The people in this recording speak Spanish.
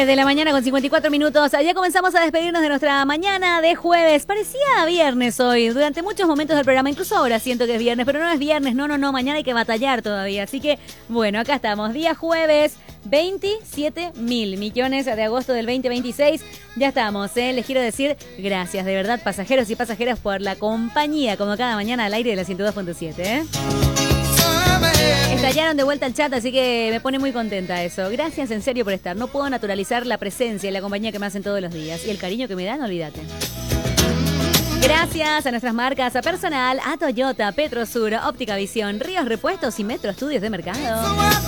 de la mañana con 54 minutos. Ya comenzamos a despedirnos de nuestra mañana de jueves. Parecía viernes hoy, durante muchos momentos del programa. Incluso ahora siento que es viernes, pero no es viernes. No. Mañana hay que batallar todavía. Así que, bueno, acá estamos. Día jueves, 27.000 millones de agosto del 2026. Ya estamos, Les quiero decir gracias, de verdad, pasajeros y pasajeras, por la compañía, como cada mañana al aire de la 102.7, Estallaron de vuelta al chat, así que me pone muy contenta eso. Gracias en serio por estar. No puedo naturalizar la presencia y la compañía que me hacen todos los días. Y el cariño que me dan, olvídate. Gracias a nuestras marcas, a Personal, a Toyota, Petrosur, Óptica Visión, Ríos Repuestos y Metro Estudios de Mercado.